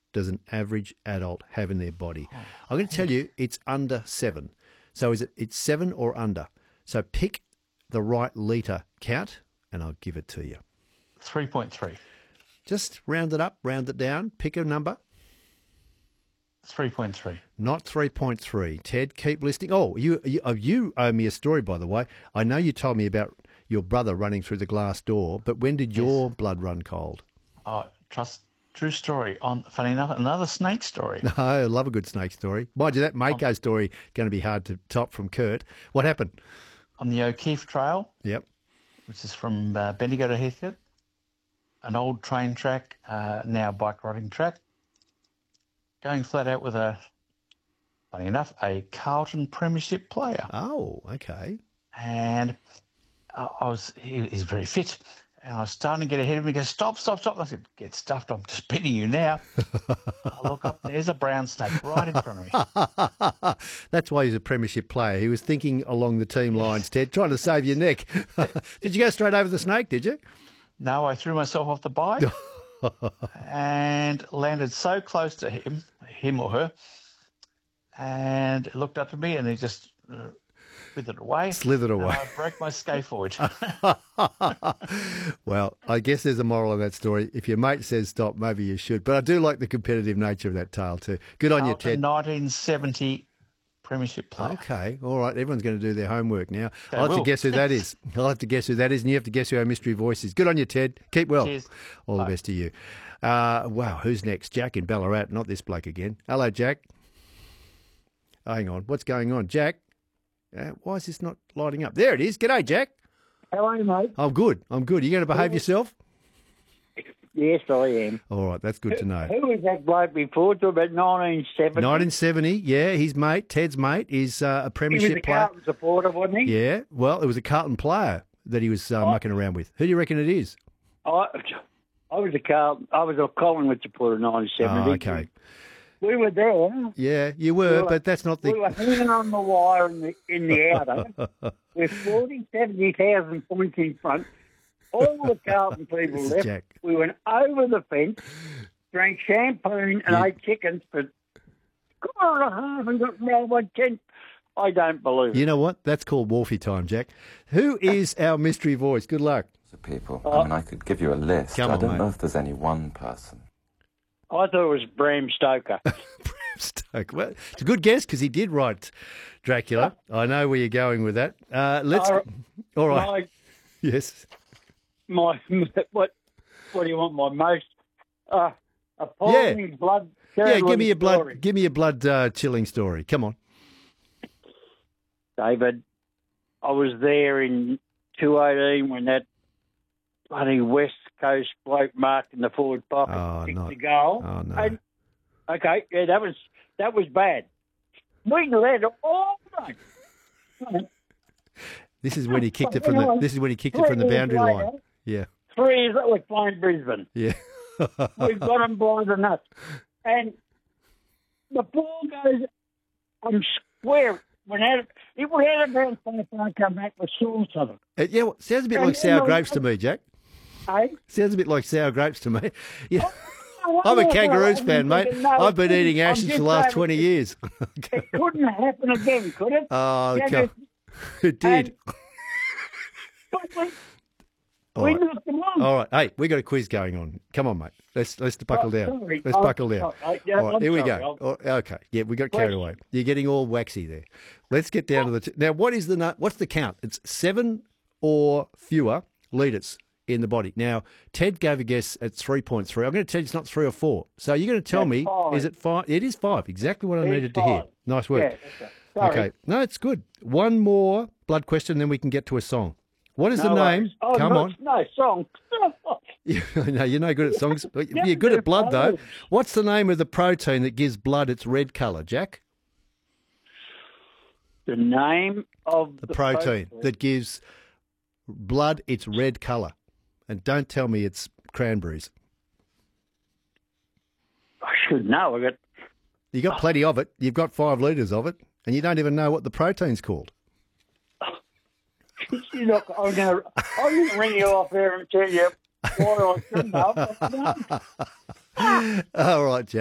does an average adult have in their body? I'm going to tell you it's under 7. So it's 7 or under. So pick the right litre count and I'll give it to you. 3.3. Just round it up, round it down, pick a number. 3.3. Not 3.3. Ted, keep listening. Oh, you owe me a story, by the way. I know you told me about your brother running through the glass door, but when did your blood run cold? Oh, true story. Funny enough, another snake story. I love a good snake story. Mind you, that Mako story going to be hard to top from Kurt. What happened? On the O'Keefe Trail. Yep. Which is from Bendigo to Heathcote, an old train track, now bike riding track. Going flat out with funny enough, a Carlton Premiership player. Oh, okay. And he's very fit. And I was starting to get ahead of him. He goes, stop. I said, get stuffed. I'm just beating you now. I look up, there's a brown snake right in front of me. That's why he's a premiership player. He was thinking along the team lines, Ted, trying to save your neck. Did you go straight over the snake, did you? No, I threw myself off the bike and landed so close to him or her, and looked up at me and he just slithered away. And I broke my scaphoid. Well, I guess there's a moral in that story. If your mate says stop, maybe you should. But I do like the competitive nature of that tale too. Good on you, Ted. 1970 Premiership player. Okay, all right. Everyone's going to do their homework now. I'll have to guess who that is. And you have to guess who our mystery voice is. Good on you, Ted. Keep well. Cheers. All the best to you. Wow, who's next? Jack in Ballarat, not this bloke again. Hello, Jack. Hang on. What's going on? Jack? Why is this not lighting up? There it is. G'day, Jack. How are you, mate? I'm good. Are you going to behave yourself? Yes, I am. All right, that's good to know. Who was that bloke before? Talk about 1970? 1970, yeah. His mate, Ted's mate, is a premiership He was a player. Carlton supporter, wasn't he? Yeah, well, it was a Carlton player that he was mucking around with. Who do you reckon it is? I was a Collingwood supporter in 1970. Oh, okay. We were there. Yeah, you were, but that's not the... We were hanging on the wire in the outer with 70,000 points in front. All the Carlton people left. Jack. We went over the fence, drank champagne and ate chickens for quarter and a half and got round by 10. I don't believe it. You know what? That's called Wolfie time, Jack. Who is our mystery voice? Good luck. People. I mean, I could give you a list. Come on, I don't mate. know if there's any one person. I thought it was Bram Stoker. Bram Stoker. Well, it's a good guess because he did write Dracula. I know where you're going with that. All right. Yes. What do you want? My most appalling blood. Yeah, give me a story. blood chilling story. Come on. David, I was there in 2018 when that bloody West Coast bloke marked in the forward pocket kicked the goal. Oh no. And, okay, yeah, that was bad. We led all night. This is when he kicked it from the boundary line. Yeah. 3 years we're playing Brisbane. Yeah. We've got them by the nuts. And the ball goes on square. If we had a bounce back, I'd come back with sauce on it. Yeah, well, sounds a bit like sour grapes to me, Jack. Hey? Sounds a bit like sour grapes to me. Yeah. I'm a Kangaroos fan, mate. I've been eating ashes for the last 20 years. It couldn't happen again, could it? Oh, God. It did. We knocked them on. All right. Hey, we got a quiz going on. Come on, mate. Let's buckle down. Sorry. Let's buckle down. All right, here we go. I'll- Okay. Yeah, we got carried away. You're getting all waxy there. Let's get down to the... Now, what's the count? It's 7 or fewer litres in the body. Now, Ted gave a guess at 3.3. I'm going to tell you it's not 3 or 4. So you're going to tell me, 5. Is it 5? It is 5. Exactly what I needed to hear. 5. Nice work. Yeah, sorry. Okay. No, it's good. One more blood question, then we can get to a song. What is the name? Oh, Come on. No, song. No, you're no good at songs. You're good at blood, though. What's the name of the protein that gives blood its red colour, Jack? The name of The protein that gives blood its red colour. And don't tell me it's cranberries. I should know. You got plenty of it. You've got 5 litres of it, and you don't even know what the protein's called. Look, I'm going to ring you off there and tell you why I shouldn't know. All right, Jack.